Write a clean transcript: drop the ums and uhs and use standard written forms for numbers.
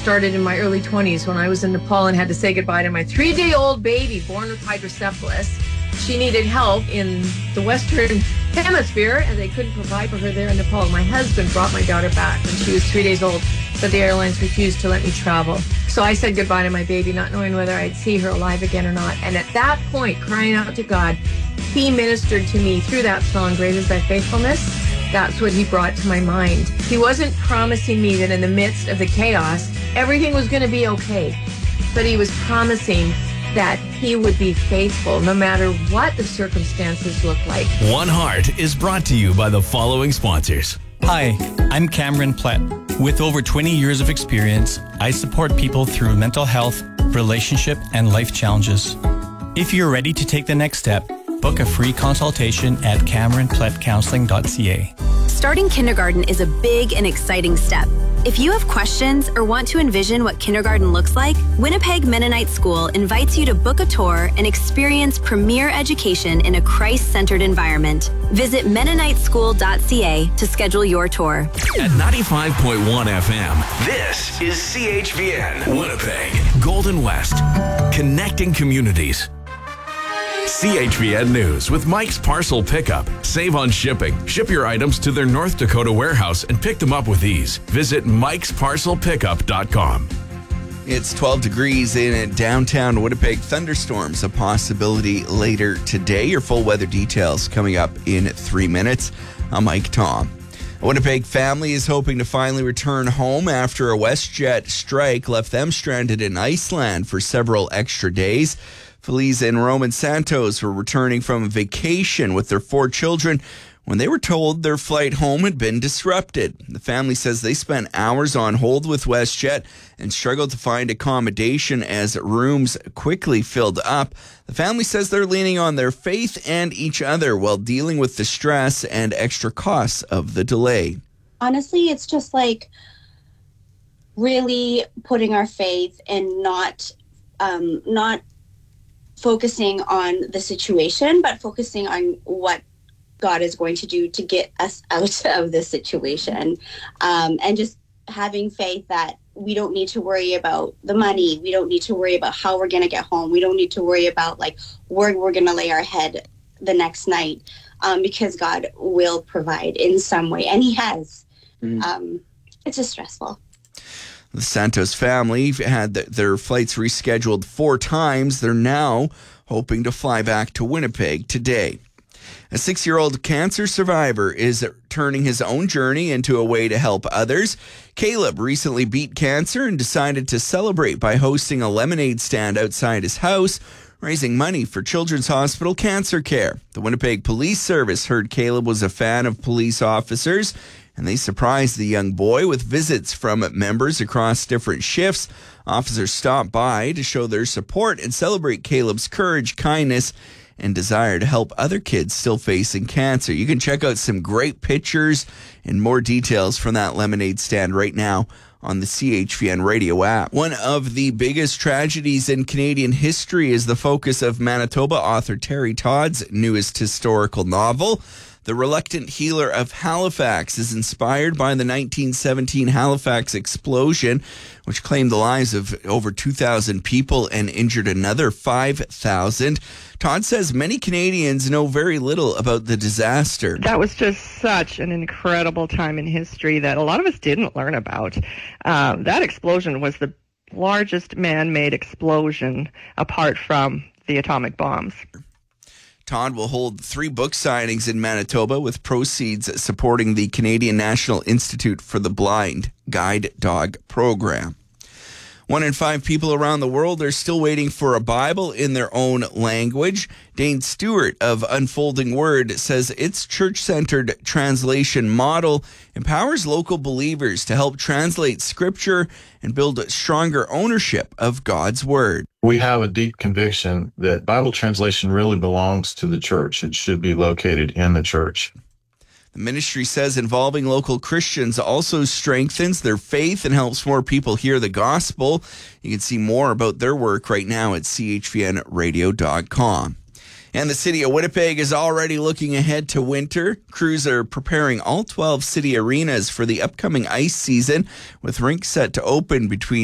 started in my early 20s when I was in Nepal and had to say goodbye to my 3-day-old baby born with hydrocephalus. She needed help in the Western Hemisphere, and they couldn't provide for her there in Nepal. My husband brought my daughter back when she was 3 days old, but the airlines refused to let me travel. So I said goodbye to my baby, not knowing whether I'd see her alive again or not. And at that point, crying out to God, he ministered to me through that song, Great Is Thy Faithfulness. That's what he brought to my mind. He wasn't promising me that in the midst of the chaos, everything was going to be okay. But he was promising that he would be faithful no matter what the circumstances look like. One Heart is brought to you by the following sponsors. Hi, I'm Cameron Plett. With over 20 years of experience, I support people through mental health, relationship, and life challenges. If you're ready to take the next step, book a free consultation at CameronPlettCounseling.ca. Starting kindergarten is a big and exciting step. If you have questions or want to envision what kindergarten looks like, Winnipeg Mennonite School invites you to book a tour and experience premier education in a Christ-centered environment. Visit MennoniteSchool.ca to schedule your tour. At 95.1 FM, this is CHVN, Winnipeg, Golden West, connecting communities. CHVN News with Mike's Parcel Pickup. Save on shipping. Ship your items to their North Dakota warehouse and pick them up with ease. Visit mikesparcelpickup.com. It's 12 degrees in downtown Winnipeg. Thunderstorms a possibility later today. Your full weather details coming up in 3 minutes. I'm Mike Tom. A Winnipeg family is hoping to finally return home after a WestJet strike left them stranded in Iceland for several extra days. Feliz and Roman Santos were returning from a vacation with their 4 children when they were told their flight home had been disrupted. The family says they spent hours on hold with WestJet and struggled to find accommodation as rooms quickly filled up. The family says they're leaning on their faith and each other while dealing with the stress and extra costs of the delay. Honestly, it's just like really putting our faith and not focusing on the situation, but focusing on what God is going to do to get us out of this situation. And just having faith that we don't need to worry about the money. We don't need to worry about how we're going to get home. We don't need to worry about like where we're going to lay our head the next night, because God will provide in some way. And he has. It's just stressful. The Santos family had their flights rescheduled 4 times. They're now hoping to fly back to Winnipeg today. A 6-year-old cancer survivor is turning his own journey into a way to help others. Caleb recently beat cancer and decided to celebrate by hosting a lemonade stand outside his house, raising money for Children's Hospital Cancer Care. The Winnipeg Police Service heard Caleb was a fan of police officers, and they surprised the young boy with visits from members across different shifts. Officers stopped by to show their support and celebrate Caleb's courage, kindness, and desire to help other kids still facing cancer. You can check out some great pictures and more details from that lemonade stand right now on the CHVN radio app. One of the biggest tragedies in Canadian history is the focus of Manitoba author Terry Todd's newest historical novel. The Reluctant Healer of Halifax is inspired by the 1917 Halifax explosion, which claimed the lives of over 2,000 people and injured another 5,000. Todd says many Canadians know very little about the disaster. That was just such an incredible time in history that a lot of us didn't learn about. That explosion was the largest man-made explosion apart from the atomic bombs. Todd will hold 3 book signings in Manitoba with proceeds supporting the Canadian National Institute for the Blind Guide Dog program. 1 in 5 people around the world are still waiting for a Bible in their own language. Dane Stewart of Unfolding Word says its church-centered translation model empowers local believers to help translate Scripture and build stronger ownership of God's Word. We have a deep conviction that Bible translation really belongs to the church. It should be located in the church. The ministry says involving local Christians also strengthens their faith and helps more people hear the gospel. You can see more about their work right now at chvnradio.com. And the city of Winnipeg is already looking ahead to winter. Crews are preparing all 12 city arenas for the upcoming ice season, with rinks set to open between